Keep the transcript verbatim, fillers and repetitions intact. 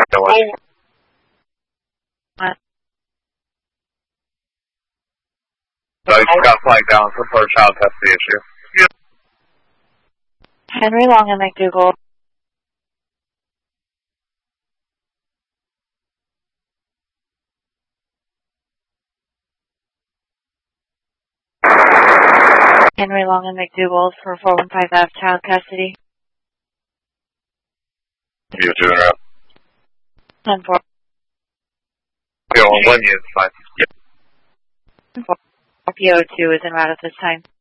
No one. What? So I just got flagged down for, for a child custody issue. Henry Long and McDougal. Henry Long and McDougal for four one five F child custody. You two in a row. ten four. Okay, well, one unit's fine. P O two is en route at this time.